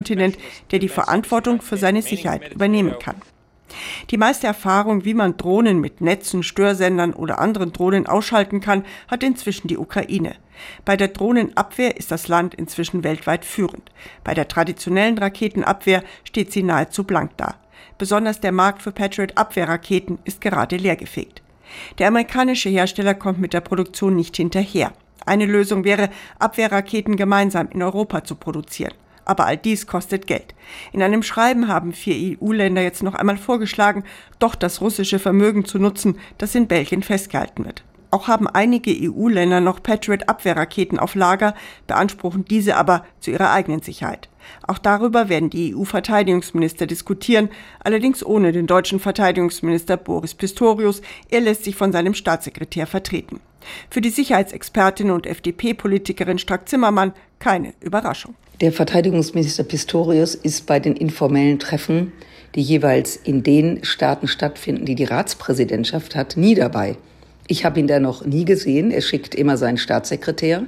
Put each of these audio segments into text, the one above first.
Kontinent, der die Verantwortung für seine Sicherheit übernehmen kann. Die meiste Erfahrung, wie man Drohnen mit Netzen, Störsendern oder anderen Drohnen ausschalten kann, hat inzwischen die Ukraine. Bei der Drohnenabwehr ist das Land inzwischen weltweit führend. Bei der traditionellen Raketenabwehr steht sie nahezu blank da. Besonders der Markt für Patriot-Abwehrraketen ist gerade leergefegt. Der amerikanische Hersteller kommt mit der Produktion nicht hinterher. Eine Lösung wäre, Abwehrraketen gemeinsam in Europa zu produzieren. Aber all dies kostet Geld. In einem Schreiben haben 4 EU-Länder jetzt noch einmal vorgeschlagen, doch das russische Vermögen zu nutzen, das in Belgien festgehalten wird. Auch haben einige EU-Länder noch Patriot-Abwehrraketen auf Lager, beanspruchen diese aber zu ihrer eigenen Sicherheit. Auch darüber werden die EU-Verteidigungsminister diskutieren, allerdings ohne den deutschen Verteidigungsminister Boris Pistorius. Er lässt sich von seinem Staatssekretär vertreten. Für die Sicherheitsexpertin und FDP-Politikerin Strack-Zimmermann keine Überraschung. Der Verteidigungsminister Pistorius ist bei den informellen Treffen, die jeweils in den Staaten stattfinden, die die Ratspräsidentschaft hat, nie dabei. Ich habe ihn da noch nie gesehen. Er schickt immer seinen Staatssekretär,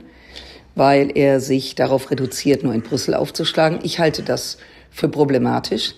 weil er sich darauf reduziert, nur in Brüssel aufzuschlagen. Ich halte das für problematisch,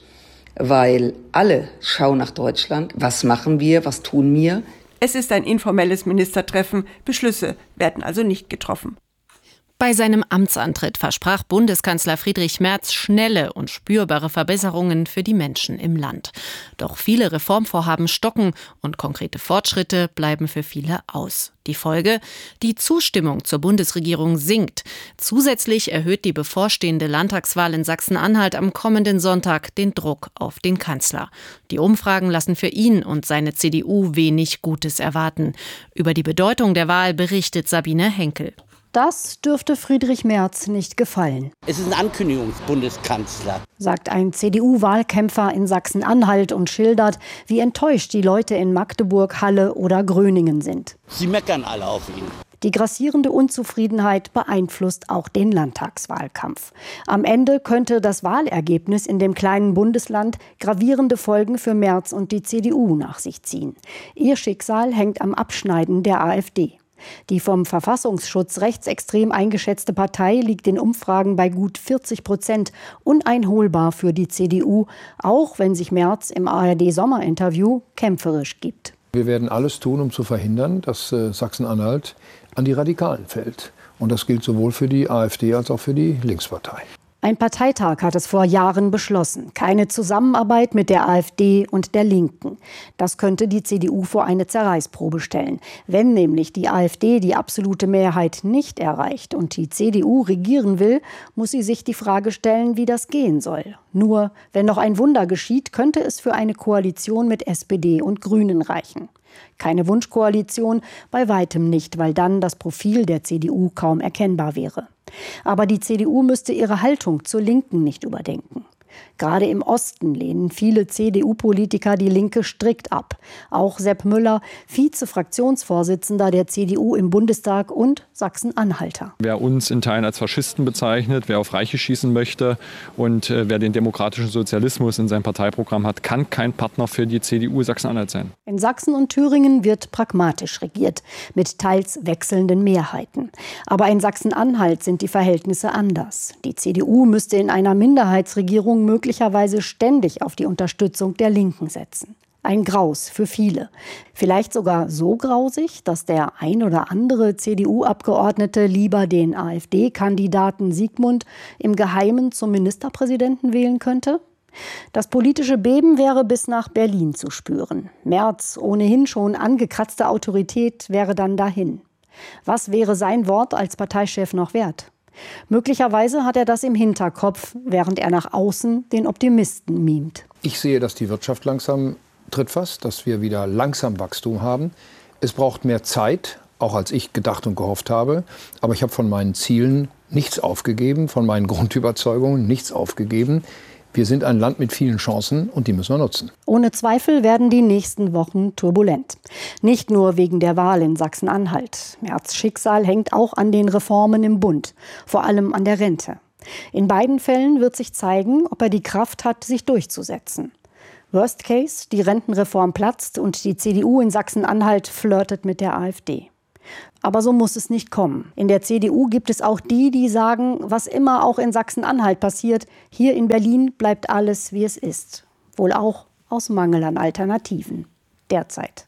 weil alle schauen nach Deutschland. Was machen wir? Was tun wir? Es ist ein informelles Ministertreffen. Beschlüsse werden also nicht getroffen. Bei seinem Amtsantritt versprach Bundeskanzler Friedrich Merz schnelle und spürbare Verbesserungen für die Menschen im Land. Doch viele Reformvorhaben stocken und konkrete Fortschritte bleiben für viele aus. Die Folge? Die Zustimmung zur Bundesregierung sinkt. Zusätzlich erhöht die bevorstehende Landtagswahl in Sachsen-Anhalt am kommenden Sonntag den Druck auf den Kanzler. Die Umfragen lassen für ihn und seine CDU wenig Gutes erwarten. Über die Bedeutung der Wahl berichtet Sabine Henkel. Das dürfte Friedrich Merz nicht gefallen. Es ist ein Ankündigungsbundeskanzler, sagt ein CDU-Wahlkämpfer in Sachsen-Anhalt und schildert, wie enttäuscht die Leute in Magdeburg, Halle oder Gröningen sind. Sie meckern alle auf ihn. Die grassierende Unzufriedenheit beeinflusst auch den Landtagswahlkampf. Am Ende könnte das Wahlergebnis in dem kleinen Bundesland gravierende Folgen für Merz und die CDU nach sich ziehen. Ihr Schicksal hängt am Abschneiden der AfD. Die vom Verfassungsschutz rechtsextrem eingeschätzte Partei liegt in Umfragen bei gut 40%, uneinholbar für die CDU, auch wenn sich Merz im ARD-Sommerinterview kämpferisch gibt. Wir werden alles tun, um zu verhindern, dass Sachsen-Anhalt an die Radikalen fällt. Und das gilt sowohl für die AfD als auch für die Linkspartei. Ein Parteitag hat es vor Jahren beschlossen. Keine Zusammenarbeit mit der AfD und der Linken. Das könnte die CDU vor eine Zerreißprobe stellen. Wenn nämlich die AfD die absolute Mehrheit nicht erreicht und die CDU regieren will, muss sie sich die Frage stellen, wie das gehen soll. Nur, wenn noch ein Wunder geschieht, könnte es für eine Koalition mit SPD und Grünen reichen. Keine Wunschkoalition, bei weitem nicht, weil dann das Profil der CDU kaum erkennbar wäre. Aber die CDU müsste ihre Haltung zur Linken nicht überdenken. Gerade im Osten lehnen viele CDU-Politiker die Linke strikt ab. Auch Sepp Müller, Vize-Fraktionsvorsitzender der CDU im Bundestag und Sachsen-Anhalter. Wer uns in Teilen als Faschisten bezeichnet, wer auf Reiche schießen möchte und wer den demokratischen Sozialismus in seinem Parteiprogramm hat, kann kein Partner für die CDU Sachsen-Anhalt sein. In Sachsen und Thüringen wird pragmatisch regiert, mit teils wechselnden Mehrheiten. Aber in Sachsen-Anhalt sind die Verhältnisse anders. Die CDU müsste in einer Minderheitsregierung möglicherweise ständig auf die Unterstützung der Linken setzen. Ein Graus für viele. Vielleicht sogar so grausig, dass der ein oder andere CDU-Abgeordnete lieber den AfD-Kandidaten Sigmund im Geheimen zum Ministerpräsidenten wählen könnte? Das politische Beben wäre bis nach Berlin zu spüren. Merz, ohnehin schon angekratzte Autorität, wäre dann dahin. Was wäre sein Wort als Parteichef noch wert? Möglicherweise hat er das im Hinterkopf, während er nach außen den Optimisten mimt. Ich sehe, dass die Wirtschaft langsam trittfasst, dass wir wieder langsam Wachstum haben. Es braucht mehr Zeit, auch als ich gedacht und gehofft habe. Aber ich habe von meinen Zielen nichts aufgegeben, von meinen Grundüberzeugungen nichts aufgegeben. Wir sind ein Land mit vielen Chancen und die müssen wir nutzen. Ohne Zweifel werden die nächsten Wochen turbulent. Nicht nur wegen der Wahl in Sachsen-Anhalt. Merz' Schicksal hängt auch an den Reformen im Bund, vor allem an der Rente. In beiden Fällen wird sich zeigen, ob er die Kraft hat, sich durchzusetzen. Worst Case, die Rentenreform platzt und die CDU in Sachsen-Anhalt flirtet mit der AfD. Aber so muss es nicht kommen. In der CDU gibt es auch die, die sagen, was immer auch in Sachsen-Anhalt passiert, hier in Berlin bleibt alles, wie es ist. Wohl auch aus Mangel an Alternativen. Derzeit.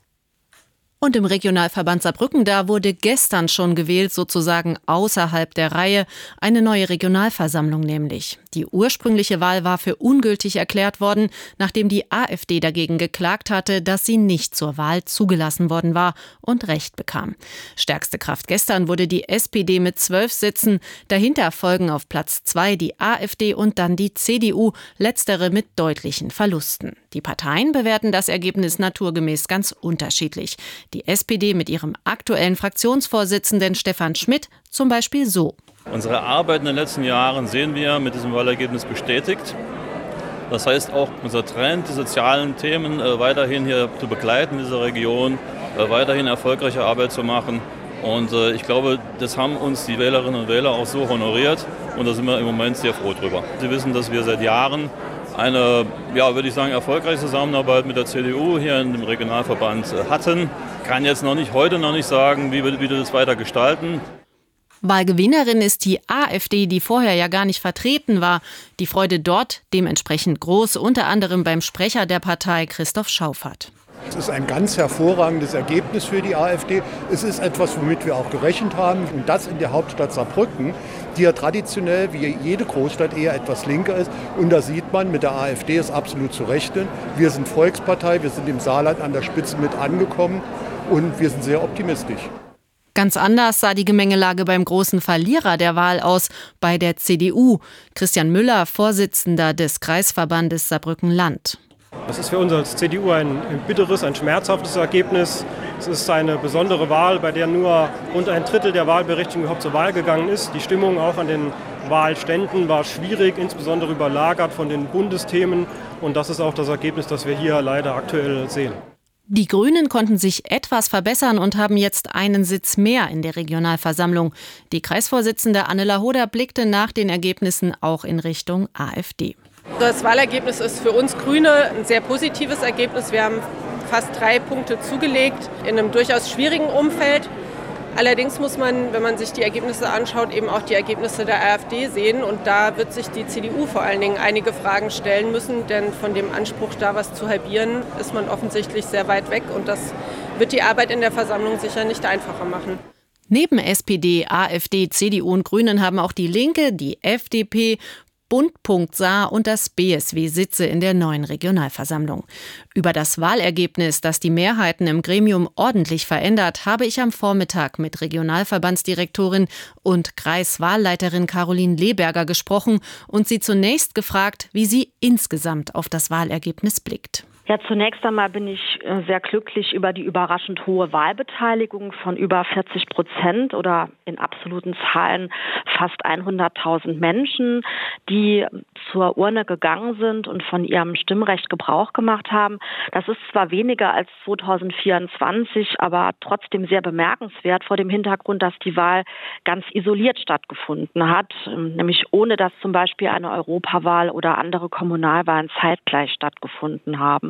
Und im Regionalverband Saarbrücken, da wurde gestern schon gewählt, sozusagen außerhalb der Reihe, eine neue Regionalversammlung nämlich. Die ursprüngliche Wahl war für ungültig erklärt worden, nachdem die AfD dagegen geklagt hatte, dass sie nicht zur Wahl zugelassen worden war und Recht bekam. Stärkste Kraft gestern wurde die SPD mit 12 Sitzen. Dahinter folgen auf Platz 2 die AfD und dann die CDU, letztere mit deutlichen Verlusten. Die Parteien bewerten das Ergebnis naturgemäß ganz unterschiedlich. Die SPD mit ihrem aktuellen Fraktionsvorsitzenden Stefan Schmidt zum Beispiel so. Unsere Arbeit in den letzten Jahren sehen wir mit diesem Wahlergebnis bestätigt. Das heißt auch unser Trend, die sozialen Themen weiterhin hier zu begleiten in dieser Region, weiterhin erfolgreiche Arbeit zu machen. Und ich glaube, das haben uns die Wählerinnen und Wähler auch so honoriert und da sind wir im Moment sehr froh drüber. Sie wissen, dass wir seit Jahren eine, würde ich sagen, erfolgreiche Zusammenarbeit mit der CDU hier in dem Regionalverband hatten. Ich kann jetzt heute noch nicht sagen, wie wir das weiter gestalten. Wahlgewinnerin ist die AfD, die vorher ja gar nicht vertreten war. Die Freude dort dementsprechend groß, unter anderem beim Sprecher der Partei Christoph Schauffert. Es ist ein ganz hervorragendes Ergebnis für die AfD. Es ist etwas, womit wir auch gerechnet haben. Und das in der Hauptstadt Saarbrücken, die ja traditionell wie jede Großstadt eher etwas linker ist. Und da sieht man, mit der AfD ist absolut zu rechnen. Wir sind Volkspartei, wir sind im Saarland an der Spitze mit angekommen und wir sind sehr optimistisch. Ganz anders sah die Gemengelage beim großen Verlierer der Wahl aus, bei der CDU. Christian Müller, Vorsitzender des Kreisverbandes Saarbrücken-Land. Das ist für uns als CDU ein bitteres, ein schmerzhaftes Ergebnis. Es ist eine besondere Wahl, bei der nur rund ein Drittel der Wahlberechtigten überhaupt zur Wahl gegangen ist. Die Stimmung auch an den Wahlständen war schwierig, insbesondere überlagert von den Bundesthemen. Und das ist auch das Ergebnis, das wir hier leider aktuell sehen. Die Grünen konnten sich etwas verbessern und haben jetzt einen Sitz mehr in der Regionalversammlung. Die Kreisvorsitzende Anne Lahoda blickte nach den Ergebnissen auch in Richtung AfD. Das Wahlergebnis ist für uns Grüne ein sehr positives Ergebnis. Wir haben fast 3 Punkte zugelegt in einem durchaus schwierigen Umfeld. Allerdings muss man, wenn man sich die Ergebnisse anschaut, eben auch die Ergebnisse der AfD sehen. Und da wird sich die CDU vor allen Dingen einige Fragen stellen müssen. Denn von dem Anspruch, da was zu halbieren, ist man offensichtlich sehr weit weg. Und das wird die Arbeit in der Versammlung sicher nicht einfacher machen. Neben SPD, AfD, CDU und Grünen haben auch die Linke, die FDP, Bund. Saar und das BSW Sitze in der neuen Regionalversammlung. Über das Wahlergebnis, das die Mehrheiten im Gremium ordentlich verändert, habe ich am Vormittag mit Regionalverbandsdirektorin und Kreiswahlleiterin Caroline Leberger gesprochen und sie zunächst gefragt, wie sie insgesamt auf das Wahlergebnis blickt. Ja, zunächst einmal bin ich sehr glücklich über die überraschend hohe Wahlbeteiligung von über 40% oder in absoluten Zahlen fast 100.000 Menschen, die zur Urne gegangen sind und von ihrem Stimmrecht Gebrauch gemacht haben. Das ist zwar weniger als 2024, aber trotzdem sehr bemerkenswert vor dem Hintergrund, dass die Wahl ganz isoliert stattgefunden hat, nämlich ohne dass zum Beispiel eine Europawahl oder andere Kommunalwahlen zeitgleich stattgefunden haben.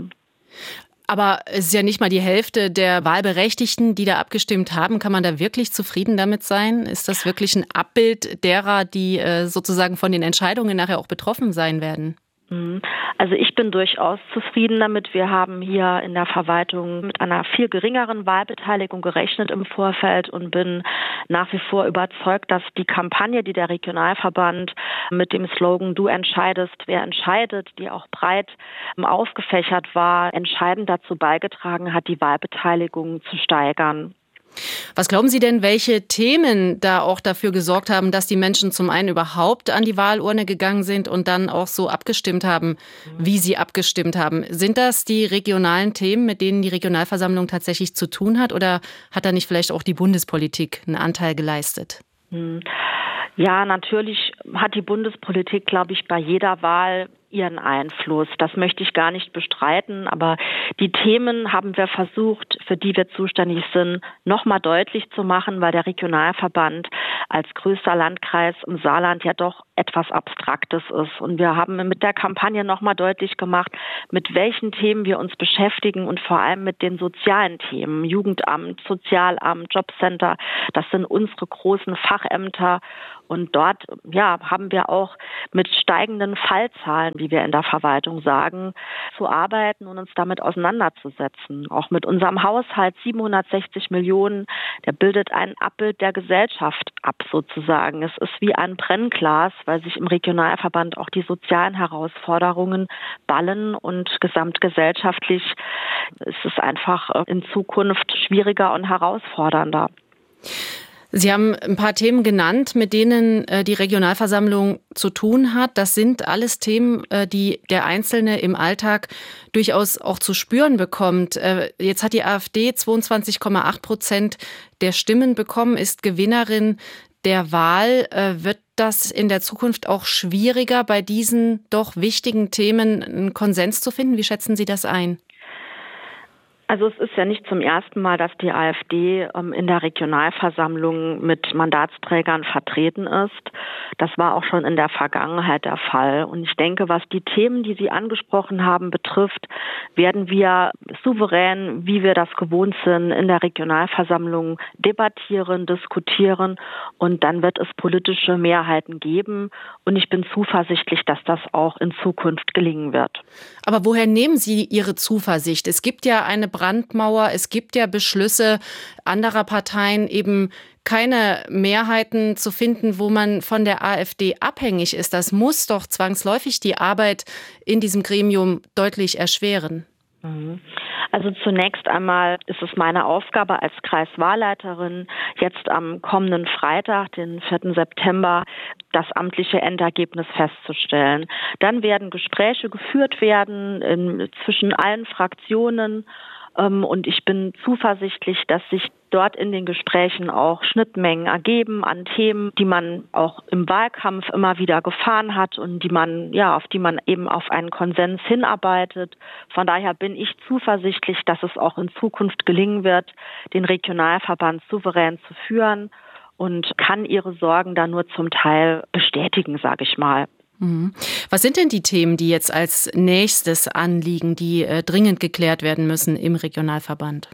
Aber es ist ja nicht mal die Hälfte der Wahlberechtigten, die da abgestimmt haben. Kann man da wirklich zufrieden damit sein? Ist das wirklich ein Abbild derer, die sozusagen von den Entscheidungen nachher auch betroffen sein werden? Also ich bin durchaus zufrieden damit. Wir haben hier in der Verwaltung mit einer viel geringeren Wahlbeteiligung gerechnet im Vorfeld und bin nach wie vor überzeugt, dass die Kampagne, die der Regionalverband mit dem Slogan "Du entscheidest, wer entscheidet", die auch breit aufgefächert war, entscheidend dazu beigetragen hat, die Wahlbeteiligung zu steigern. Was glauben Sie denn, welche Themen da auch dafür gesorgt haben, dass die Menschen zum einen überhaupt an die Wahlurne gegangen sind und dann auch so abgestimmt haben, wie sie abgestimmt haben? Sind das die regionalen Themen, mit denen die Regionalversammlung tatsächlich zu tun hat, oder hat da nicht vielleicht auch die Bundespolitik einen Anteil geleistet? Ja, natürlich hat die Bundespolitik, glaube ich, bei jeder Wahl ihren Einfluss. Das möchte ich gar nicht bestreiten, aber die Themen haben wir versucht, für die wir zuständig sind, nochmal deutlich zu machen, weil der Regionalverband als größter Landkreis im Saarland ja doch etwas Abstraktes ist. Und wir haben mit der Kampagne nochmal deutlich gemacht, mit welchen Themen wir uns beschäftigen und vor allem mit den sozialen Themen. Jugendamt, Sozialamt, Jobcenter, das sind unsere großen Fachämter. Und dort haben wir auch mit steigenden Fallzahlen, wie wir in der Verwaltung sagen, zu arbeiten und uns damit auseinanderzusetzen. Auch mit unserem Haushalt 760 Millionen, der bildet ein Abbild der Gesellschaft ab sozusagen. Es ist wie ein Brennglas, weil sich im Regionalverband auch die sozialen Herausforderungen ballen und gesamtgesellschaftlich ist es einfach in Zukunft schwieriger und herausfordernder. Sie haben ein paar Themen genannt, mit denen die Regionalversammlung zu tun hat. Das sind alles Themen, die der Einzelne im Alltag durchaus auch zu spüren bekommt. Jetzt hat die AfD 22,8% der Stimmen bekommen, ist Gewinnerin der Wahl. Wird das in der Zukunft auch schwieriger, bei diesen doch wichtigen Themen einen Konsens zu finden? Wie schätzen Sie das ein? Also es ist ja nicht zum ersten Mal, dass die AfD in der Regionalversammlung mit Mandatsträgern vertreten ist. Das war auch schon in der Vergangenheit der Fall. Und ich denke, was die Themen, die Sie angesprochen haben, betrifft, werden wir souverän, wie wir das gewohnt sind, in der Regionalversammlung debattieren, diskutieren. Und dann wird es politische Mehrheiten geben. Und ich bin zuversichtlich, dass das auch in Zukunft gelingen wird. Aber woher nehmen Sie Ihre Zuversicht? Es gibt ja eine Brandmauer, es gibt ja Beschlüsse anderer Parteien, eben keine Mehrheiten zu finden, wo man von der AfD abhängig ist. Das muss doch zwangsläufig die Arbeit in diesem Gremium deutlich erschweren. Also zunächst einmal ist es meine Aufgabe als Kreiswahlleiterin, jetzt am kommenden Freitag, den 4. September, das amtliche Endergebnis festzustellen. Dann werden Gespräche geführt werden zwischen allen Fraktionen. Und ich bin zuversichtlich, dass sich dort in den Gesprächen auch Schnittmengen ergeben an Themen, die man auch im Wahlkampf immer wieder gefahren hat und auf die man eben auf einen Konsens hinarbeitet. Von daher bin ich zuversichtlich, dass es auch in Zukunft gelingen wird, den Regionalverband souverän zu führen und kann Ihre Sorgen da nur zum Teil bestätigen, sage ich mal. Was sind denn die Themen, die jetzt als nächstes anliegen, die dringend geklärt werden müssen im Regionalverband?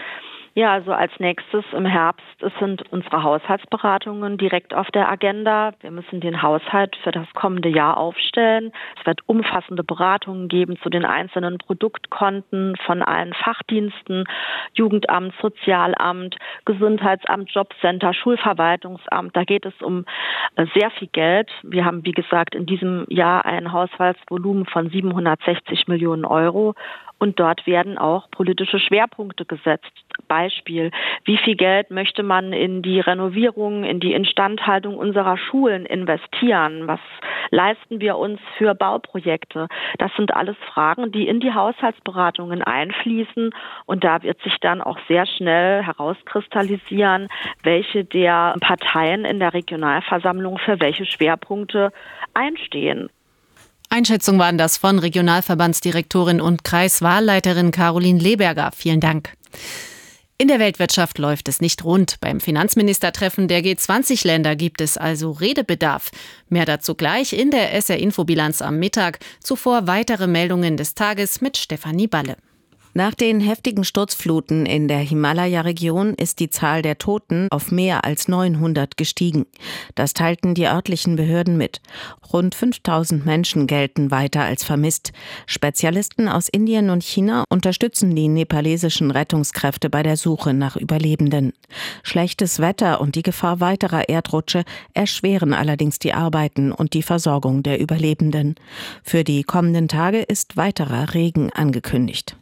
Ja, also als nächstes im Herbst sind unsere Haushaltsberatungen direkt auf der Agenda. Wir müssen den Haushalt für das kommende Jahr aufstellen. Es wird umfassende Beratungen geben zu den einzelnen Produktkonten von allen Fachdiensten, Jugendamt, Sozialamt, Gesundheitsamt, Jobcenter, Schulverwaltungsamt. Da geht es um sehr viel Geld. Wir haben, wie gesagt, in diesem Jahr ein Haushaltsvolumen von 760 Millionen Euro. Und dort werden auch politische Schwerpunkte gesetzt. Beispiel, wie viel Geld möchte man in die Renovierung, in die Instandhaltung unserer Schulen investieren? Was leisten wir uns für Bauprojekte? Das sind alles Fragen, die in die Haushaltsberatungen einfließen. Und da wird sich dann auch sehr schnell herauskristallisieren, welche der Parteien in der Regionalversammlung für welche Schwerpunkte einstehen. Einschätzungen waren das von Regionalverbandsdirektorin und Kreiswahlleiterin Caroline Leberger. Vielen Dank. In der Weltwirtschaft läuft es nicht rund. Beim Finanzministertreffen der G20-Länder gibt es also Redebedarf. Mehr dazu gleich in der SR-Info-Bilanz am Mittag. Zuvor weitere Meldungen des Tages mit Stefanie Balle. Nach den heftigen Sturzfluten in der Himalaya-Region ist die Zahl der Toten auf mehr als 900 gestiegen. Das teilten die örtlichen Behörden mit. Rund 5000 Menschen gelten weiter als vermisst. Spezialisten aus Indien und China unterstützen die nepalesischen Rettungskräfte bei der Suche nach Überlebenden. Schlechtes Wetter und die Gefahr weiterer Erdrutsche erschweren allerdings die Arbeiten und die Versorgung der Überlebenden. Für die kommenden Tage ist weiterer Regen angekündigt.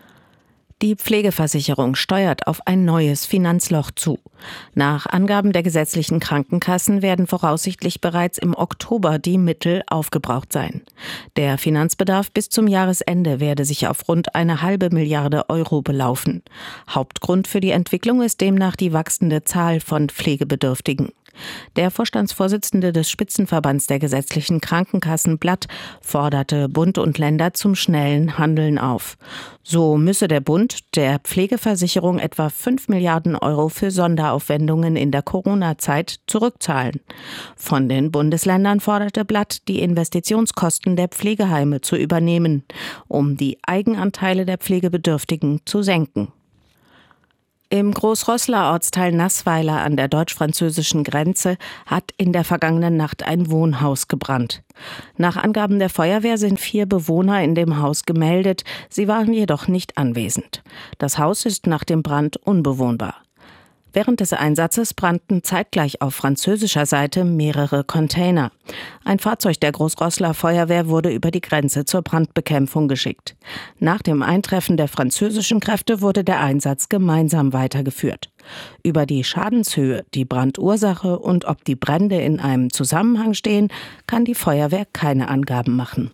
Die Pflegeversicherung steuert auf ein neues Finanzloch zu. Nach Angaben der gesetzlichen Krankenkassen werden voraussichtlich bereits im Oktober die Mittel aufgebraucht sein. Der Finanzbedarf bis zum Jahresende werde sich auf rund 1,5 Milliarde Euro belaufen. Hauptgrund für die Entwicklung ist demnach die wachsende Zahl von Pflegebedürftigen. Der Vorstandsvorsitzende des Spitzenverbands der gesetzlichen Krankenkassen Blatt forderte Bund und Länder zum schnellen Handeln auf. So müsse der Bund der Pflegeversicherung etwa 5 Milliarden Euro für Sonderaufwendungen in der Corona-Zeit zurückzahlen. Von den Bundesländern forderte Blatt, die Investitionskosten der Pflegeheime zu übernehmen, um die Eigenanteile der Pflegebedürftigen zu senken. Im Großroßler Ortsteil Naßweiler an der deutsch-französischen Grenze hat in der vergangenen Nacht ein Wohnhaus gebrannt. Nach Angaben der Feuerwehr sind 4 Bewohner in dem Haus gemeldet, sie waren jedoch nicht anwesend. Das Haus ist nach dem Brand unbewohnbar. Während des Einsatzes brannten zeitgleich auf französischer Seite mehrere Container. Ein Fahrzeug der Großroßler Feuerwehr wurde über die Grenze zur Brandbekämpfung geschickt. Nach dem Eintreffen der französischen Kräfte wurde der Einsatz gemeinsam weitergeführt. Über die Schadenshöhe, die Brandursache und ob die Brände in einem Zusammenhang stehen, kann die Feuerwehr keine Angaben machen.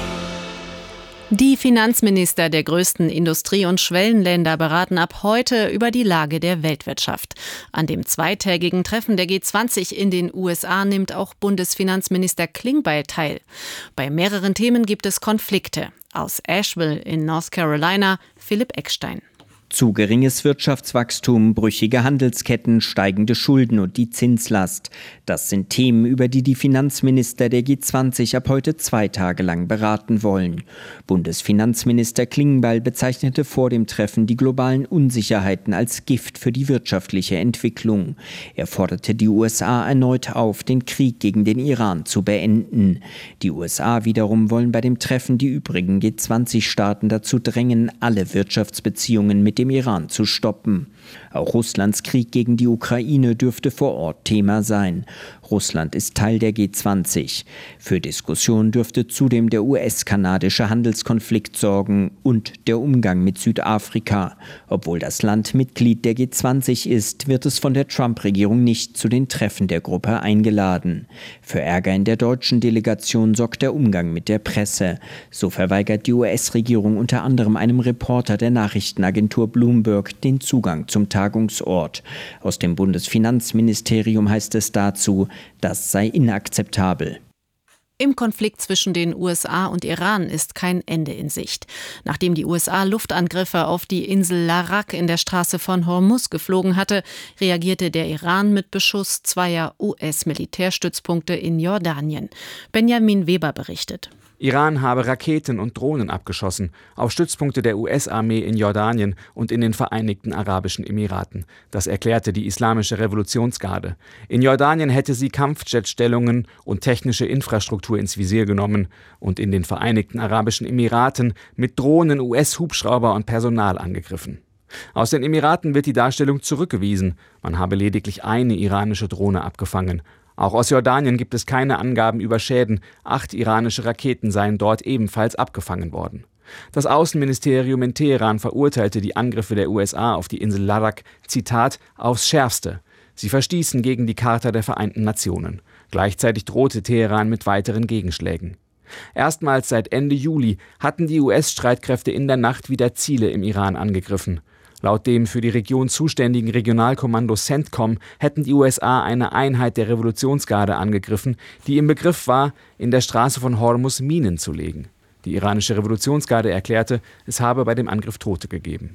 Die Finanzminister der größten Industrie- und Schwellenländer beraten ab heute über die Lage der Weltwirtschaft. An dem zweitägigen Treffen der G20 in den USA nimmt auch Bundesfinanzminister Klingbeil teil. Bei mehreren Themen gibt es Konflikte. Aus Asheville in North Carolina, Philipp Eckstein. Zu geringes Wirtschaftswachstum, brüchige Handelsketten, steigende Schulden und die Zinslast. Das sind Themen, über die die Finanzminister der G20 ab heute 2 Tage lang beraten wollen. Bundesfinanzminister Klingbeil bezeichnete vor dem Treffen die globalen Unsicherheiten als Gift für die wirtschaftliche Entwicklung. Er forderte die USA erneut auf, den Krieg gegen den Iran zu beenden. Die USA wiederum wollen bei dem Treffen die übrigen G20-Staaten dazu drängen, alle Wirtschaftsbeziehungen mit dem Iran zu stoppen. Auch Russlands Krieg gegen die Ukraine dürfte vor Ort Thema sein. Russland ist Teil der G20. Für Diskussionen dürfte zudem der US-kanadische Handelskonflikt sorgen und der Umgang mit Südafrika. Obwohl das Land Mitglied der G20 ist, wird es von der Trump-Regierung nicht zu den Treffen der Gruppe eingeladen. Für Ärger in der deutschen Delegation sorgt der Umgang mit der Presse. So verweigert die US-Regierung unter anderem einem Reporter der Nachrichtenagentur Bloomberg den Zugang zum Tagungsort. Aus dem Bundesfinanzministerium heißt es dazu, das sei inakzeptabel. Im Konflikt zwischen den USA und Iran ist kein Ende in Sicht. Nachdem die USA Luftangriffe auf die Insel Larak in der Straße von Hormuz geflogen hatte, reagierte der Iran mit Beschuss 2 US-Militärstützpunkte in Jordanien. Benjamin Weber berichtet. Iran habe Raketen und Drohnen abgeschossen auf Stützpunkte der US-Armee in Jordanien und in den Vereinigten Arabischen Emiraten. Das erklärte die Islamische Revolutionsgarde. In Jordanien hätte sie Kampfjetstellungen und technische Infrastruktur ins Visier genommen und in den Vereinigten Arabischen Emiraten mit Drohnen US-Hubschrauber und Personal angegriffen. Aus den Emiraten wird die Darstellung zurückgewiesen. Man habe lediglich eine iranische Drohne abgefangen. Auch aus Jordanien gibt es keine Angaben über Schäden. 8 iranische Raketen seien dort ebenfalls abgefangen worden. Das Außenministerium in Teheran verurteilte die Angriffe der USA auf die Insel Larak, Zitat, aufs Schärfste. Sie verstießen gegen die Charta der Vereinten Nationen. Gleichzeitig drohte Teheran mit weiteren Gegenschlägen. Erstmals seit Ende Juli hatten die US-Streitkräfte in der Nacht wieder Ziele im Iran angegriffen. Laut dem für die Region zuständigen Regionalkommando CENTCOM hätten die USA eine Einheit der Revolutionsgarde angegriffen, die im Begriff war, in der Straße von Hormuz Minen zu legen. Die iranische Revolutionsgarde erklärte, es habe bei dem Angriff Tote gegeben.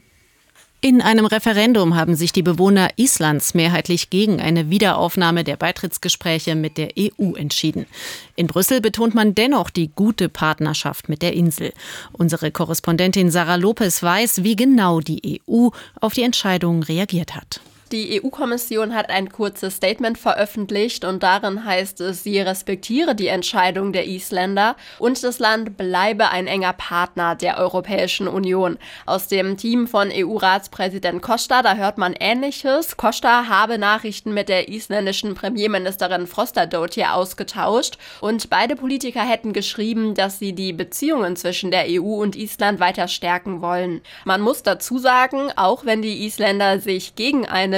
In einem Referendum haben sich die Bewohner Islands mehrheitlich gegen eine Wiederaufnahme der Beitrittsgespräche mit der EU entschieden. In Brüssel betont man dennoch die gute Partnerschaft mit der Insel. Unsere Korrespondentin Sarah Lopez weiß, wie genau die EU auf die Entscheidung reagiert hat. Die EU-Kommission hat ein kurzes Statement veröffentlicht und darin heißt es, sie respektiere die Entscheidung der Isländer und das Land bleibe ein enger Partner der Europäischen Union. Aus dem Team von EU-Ratspräsident Costa, da hört man Ähnliches. Costa habe Nachrichten mit der isländischen Premierministerin Frostadóttir ausgetauscht und beide Politiker hätten geschrieben, dass sie die Beziehungen zwischen der EU und Island weiter stärken wollen. Man muss dazu sagen, auch wenn die Isländer sich gegen eine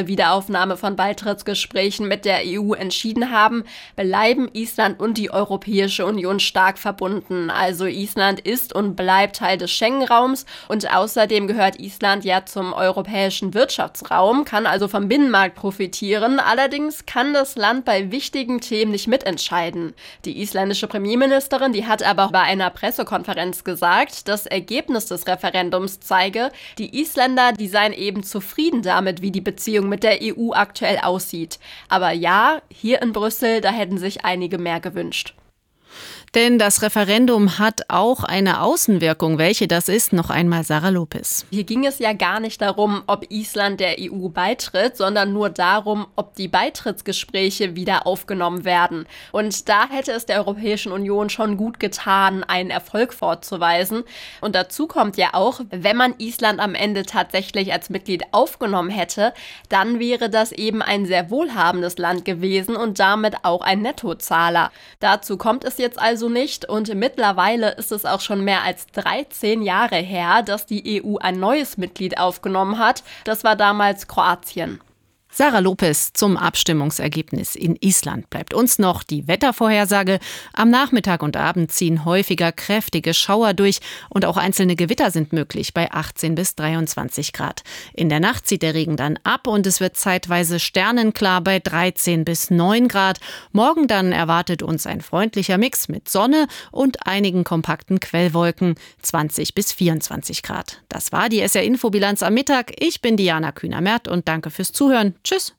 eine Wiederaufnahme von Beitrittsgesprächen mit der EU entschieden haben, bleiben Island und die Europäische Union stark verbunden. Also Island ist und bleibt Teil des Schengen-Raums und außerdem gehört Island ja zum europäischen Wirtschaftsraum, kann also vom Binnenmarkt profitieren. Allerdings kann das Land bei wichtigen Themen nicht mitentscheiden. Die isländische Premierministerin, die hat aber bei einer Pressekonferenz gesagt, das Ergebnis des Referendums zeige, die Isländer, die seien eben zufrieden damit, wie die Beziehung mit der EU aktuell aussieht. Aber ja, hier in Brüssel, da hätten sich einige mehr gewünscht. Denn das Referendum hat auch eine Außenwirkung. Welche das ist, noch einmal Sarah Lopez. Hier ging es ja gar nicht darum, ob Island der EU beitritt, sondern nur darum, ob die Beitrittsgespräche wieder aufgenommen werden. Und da hätte es der Europäischen Union schon gut getan, einen Erfolg vorzuweisen. Und dazu kommt ja auch, wenn man Island am Ende tatsächlich als Mitglied aufgenommen hätte, dann wäre das eben ein sehr wohlhabendes Land gewesen und damit auch ein Nettozahler. Dazu kommt es jetzt also nicht und mittlerweile ist es auch schon mehr als 13 Jahre her, dass die EU ein neues Mitglied aufgenommen hat. Das war damals Kroatien. Sarah Lopez zum Abstimmungsergebnis in Island. Bleibt uns noch die Wettervorhersage. Am Nachmittag und Abend ziehen häufiger kräftige Schauer durch und auch einzelne Gewitter sind möglich bei 18 bis 23 Grad. In der Nacht zieht der Regen dann ab und es wird zeitweise sternenklar bei 13 bis 9 Grad. Morgen dann erwartet uns ein freundlicher Mix mit Sonne und einigen kompakten Quellwolken, 20 bis 24 Grad. Das war die SR-Infobilanz am Mittag. Ich bin Diana Kühner-Merth und danke fürs Zuhören. Tschüss.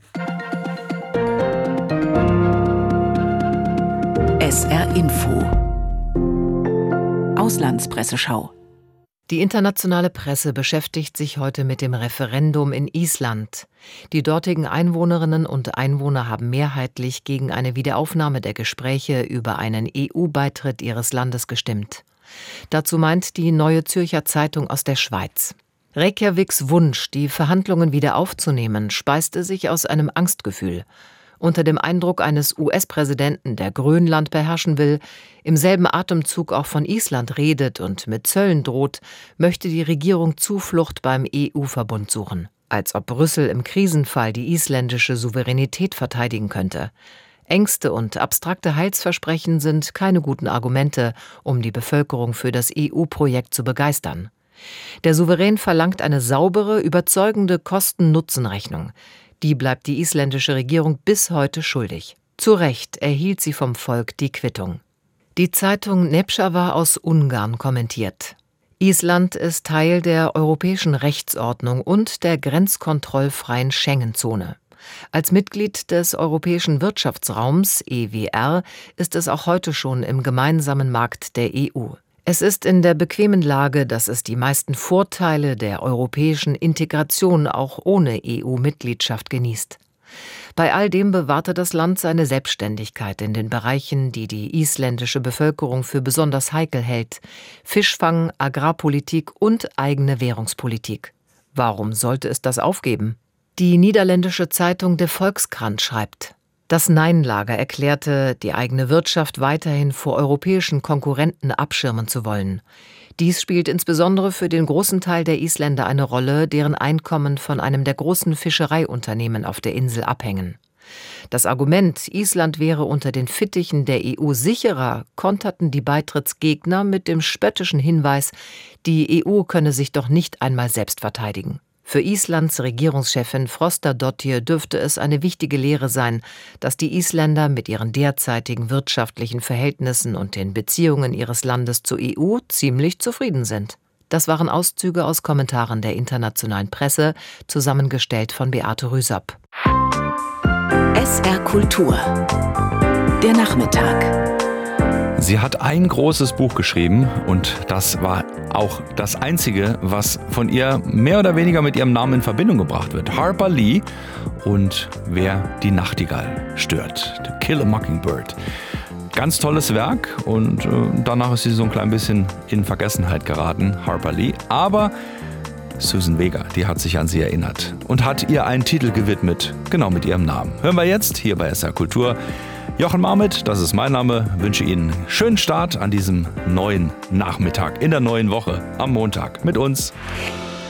SR Info Auslandspresseschau. Die internationale Presse beschäftigt sich heute mit dem Referendum in Island. Die dortigen Einwohnerinnen und Einwohner haben mehrheitlich gegen eine Wiederaufnahme der Gespräche über einen EU-Beitritt ihres Landes gestimmt. Dazu meint die Neue Zürcher Zeitung aus der Schweiz. Reykjaviks Wunsch, die Verhandlungen wieder aufzunehmen, speiste sich aus einem Angstgefühl. Unter dem Eindruck eines US-Präsidenten, der Grönland beherrschen will, im selben Atemzug auch von Island redet und mit Zöllen droht, möchte die Regierung Zuflucht beim EU-Verbund suchen. Als ob Brüssel im Krisenfall die isländische Souveränität verteidigen könnte. Ängste und abstrakte Heilsversprechen sind keine guten Argumente, um die Bevölkerung für das EU-Projekt zu begeistern. Der Souverän verlangt eine saubere, überzeugende Kosten-Nutzen-Rechnung. Die bleibt die isländische Regierung bis heute schuldig. Zu Recht erhielt sie vom Volk die Quittung. Die Zeitung Nepšava aus Ungarn kommentiert: Island ist Teil der europäischen Rechtsordnung und der grenzkontrollfreien Schengen-Zone. Als Mitglied des Europäischen Wirtschaftsraums EWR ist es auch heute schon im gemeinsamen Markt der EU. Es ist in der bequemen Lage, dass es die meisten Vorteile der europäischen Integration auch ohne EU-Mitgliedschaft genießt. Bei all dem bewahrte das Land seine Selbstständigkeit in den Bereichen, die die isländische Bevölkerung für besonders heikel hält: Fischfang, Agrarpolitik und eigene Währungspolitik. Warum sollte es das aufgeben? Die niederländische Zeitung De Volkskrant schreibt: Das Nein-Lager erklärte, die eigene Wirtschaft weiterhin vor europäischen Konkurrenten abschirmen zu wollen. Dies spielt insbesondere für den großen Teil der Isländer eine Rolle, deren Einkommen von einem der großen Fischereiunternehmen auf der Insel abhängen. Das Argument, Island wäre unter den Fittichen der EU sicherer, konterten die Beitrittsgegner mit dem spöttischen Hinweis, die EU könne sich doch nicht einmal selbst verteidigen. Für Islands Regierungschefin Frostadóttir dürfte es eine wichtige Lehre sein, dass die Isländer mit ihren derzeitigen wirtschaftlichen Verhältnissen und den Beziehungen ihres Landes zur EU ziemlich zufrieden sind. Das waren Auszüge aus Kommentaren der internationalen Presse, zusammengestellt von Beate Rüsop. SR Kultur. Der Nachmittag. Sie hat ein großes Buch geschrieben und das war auch das einzige, was von ihr mehr oder weniger mit ihrem Namen in Verbindung gebracht wird. Harper Lee und Wer die Nachtigall stört. To Kill a Mockingbird. Ganz tolles Werk und danach ist sie so ein klein bisschen in Vergessenheit geraten, Harper Lee. Aber Susan Vega, die hat sich an sie erinnert und hat ihr einen Titel gewidmet, genau mit ihrem Namen. Hören wir jetzt hier bei SR Kultur. Jochen Marmit, das ist mein Name, wünsche Ihnen einen schönen Start an diesem neuen Nachmittag, in der neuen Woche, am Montag mit uns.